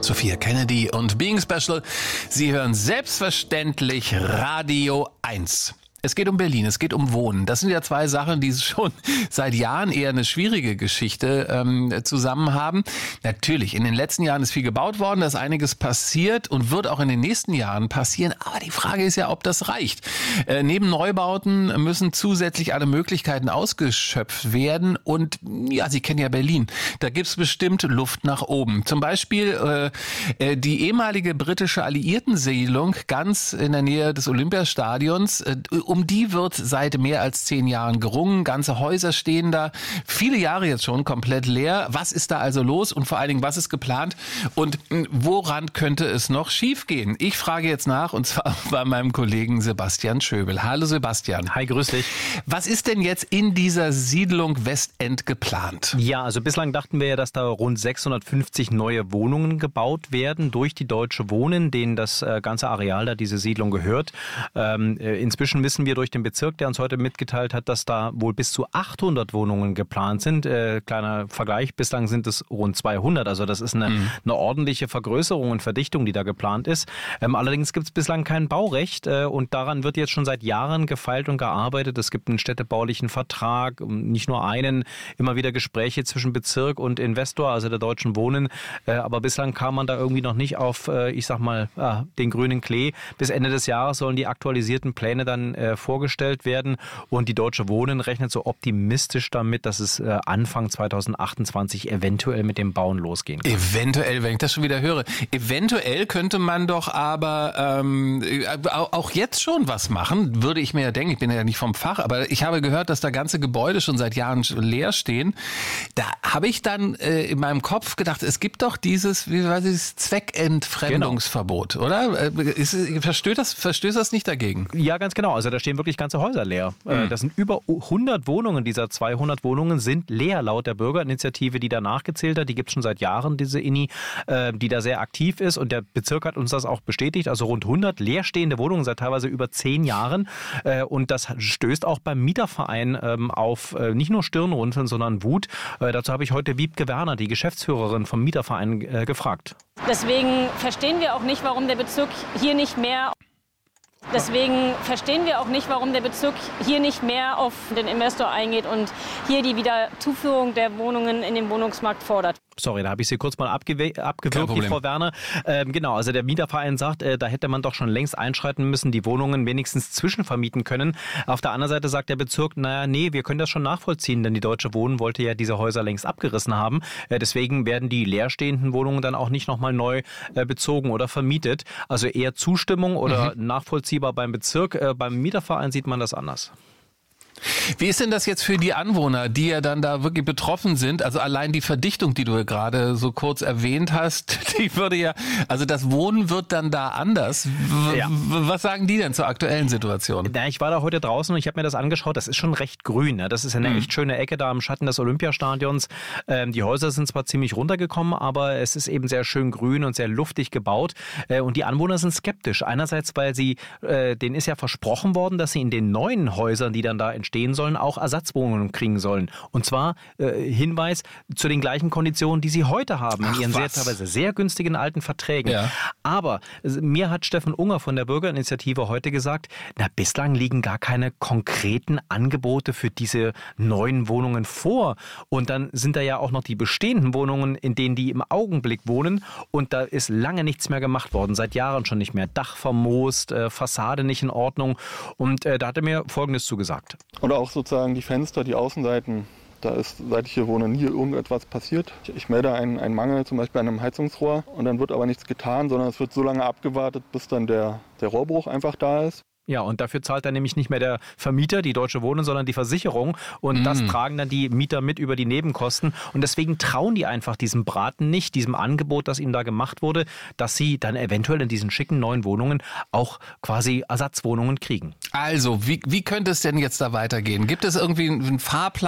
Sophia Kennedy und Being Special. Sie hören selbstverständlich Radio 1. Es geht um Berlin, es geht um Wohnen. Das sind ja zwei Sachen, die schon seit Jahren eher eine schwierige Geschichte zusammen haben. Natürlich, in den letzten Jahren ist viel gebaut worden, da ist einiges passiert und wird auch in den nächsten Jahren passieren. Aber die Frage ist ja, ob das reicht. Neben Neubauten müssen zusätzlich alle Möglichkeiten ausgeschöpft werden. Und ja, Sie kennen ja Berlin. Da gibt's bestimmt Luft nach oben. Zum Beispiel die ehemalige britische Alliiertensiedlung ganz in der Nähe des Olympiastadions. Um die wird seit mehr als 10 Jahren gerungen. Ganze Häuser stehen da, viele Jahre jetzt schon komplett leer. Was ist da also los und vor allen Dingen, was ist geplant und woran könnte es noch schiefgehen? Ich frage jetzt nach und zwar bei meinem Kollegen Sebastian Schöbel. Hallo Sebastian. Hi, grüß dich. Was ist denn jetzt in dieser Siedlung Westend geplant? Ja, also bislang dachten wir ja, dass da rund 650 neue Wohnungen gebaut werden durch die Deutsche Wohnen, denen das ganze Areal da, diese Siedlung gehört. Inzwischen wissen wir durch den Bezirk, der uns heute mitgeteilt hat, dass da wohl bis zu 800 Wohnungen geplant sind. Kleiner Vergleich, bislang sind es rund 200. Also das ist eine ordentliche Vergrößerung und Verdichtung, die da geplant ist. Allerdings gibt es bislang kein Baurecht und daran wird jetzt schon seit Jahren gefeilt und gearbeitet. Es gibt einen städtebaulichen Vertrag, nicht nur einen, immer wieder Gespräche zwischen Bezirk und Investor, also der Deutschen Wohnen. Aber bislang kam man da irgendwie noch nicht auf, den grünen Klee. Bis Ende des Jahres sollen die aktualisierten Pläne dann vorgestellt werden und die Deutsche Wohnen rechnet so optimistisch damit, dass es Anfang 2028 eventuell mit dem Bauen losgehen kann. Eventuell, wenn ich das schon wieder höre. Eventuell könnte man doch aber auch jetzt schon was machen, würde ich mir ja denken. Ich bin ja nicht vom Fach, aber ich habe gehört, dass da ganze Gebäude schon seit Jahren leer stehen. Da habe ich dann in meinem Kopf gedacht, es gibt doch dieses Zweckentfremdungsverbot, oder? Verstößt das nicht dagegen? Ja, ganz genau. Also da stehen wirklich ganze Häuser leer. Das sind über 100 Wohnungen. Dieser 200 Wohnungen sind leer laut der Bürgerinitiative, die da nachgezählt hat. Die gibt es schon seit Jahren, diese INI, die da sehr aktiv ist. Und der Bezirk hat uns das auch bestätigt. Also rund 100 leerstehende Wohnungen seit teilweise über 10 Jahren. Und das stößt auch beim Mieterverein auf nicht nur Stirnrunzeln, sondern Wut. Dazu habe ich heute Wiebke Werner, die Geschäftsführerin vom Mieterverein, gefragt. Deswegen verstehen wir auch nicht, warum der Bezirk hier nicht mehr auf den Investor eingeht und hier die Wiederzuführung der Wohnungen in den Wohnungsmarkt fordert. Sorry, da habe ich Sie kurz mal abgewürgt, die Frau Werner. Genau, also der Mieterverein sagt, da hätte man doch schon längst einschreiten müssen, die Wohnungen wenigstens zwischenvermieten können. Auf der anderen Seite sagt der Bezirk, wir können das schon nachvollziehen, denn die Deutsche Wohnen wollte ja diese Häuser längst abgerissen haben. Deswegen werden die leerstehenden Wohnungen dann auch nicht nochmal neu bezogen oder vermietet. Also eher Zustimmung oder nachvollziehbar beim Bezirk. Beim Mieterverein sieht man das anders. Wie ist denn das jetzt für die Anwohner, die ja dann da wirklich betroffen sind? Also allein die Verdichtung, die du gerade so kurz erwähnt hast, die würde ja, also das Wohnen wird dann da anders. Was sagen die denn zur aktuellen Situation? Ja, ich war da heute draußen und ich habe mir das angeschaut. Das ist schon recht grün. Ne? Das ist eine echt schöne Ecke da im Schatten des Olympiastadions. Die Häuser sind zwar ziemlich runtergekommen, aber es ist eben sehr schön grün und sehr luftig gebaut. Und die Anwohner sind skeptisch. Einerseits, weil denen ist ja versprochen worden, dass sie in den neuen Häusern, die dann da entstehen sollen, auch Ersatzwohnungen kriegen sollen. Und zwar, Hinweis, zu den gleichen Konditionen, die sie heute haben, in ihren teilweise sehr günstigen alten Verträgen. Ja. Aber mir hat Steffen Unger von der Bürgerinitiative heute gesagt, bislang liegen gar keine konkreten Angebote für diese neuen Wohnungen vor. Und dann sind da ja auch noch die bestehenden Wohnungen, in denen die im Augenblick wohnen. Und da ist lange nichts mehr gemacht worden, seit Jahren schon nicht mehr. Dach vermoost, Fassade nicht in Ordnung. Und da hat er mir Folgendes zugesagt. Oder auch sozusagen die Fenster, die Außenseiten. Da ist, seit ich hier wohne, nie irgendetwas passiert. Ich melde einen Mangel zum Beispiel an einem Heizungsrohr und dann wird aber nichts getan, sondern es wird so lange abgewartet, bis dann der Rohrbruch einfach da ist. Ja, und dafür zahlt dann nämlich nicht mehr der Vermieter, die Deutsche Wohnen, sondern die Versicherung. Und das tragen dann die Mieter mit über die Nebenkosten. Und deswegen trauen die einfach diesem Braten nicht, diesem Angebot, das ihnen da gemacht wurde, dass sie dann eventuell in diesen schicken neuen Wohnungen auch quasi Ersatzwohnungen kriegen. Also, wie könnte es denn jetzt da weitergehen? Gibt es irgendwie einen Fahrplan?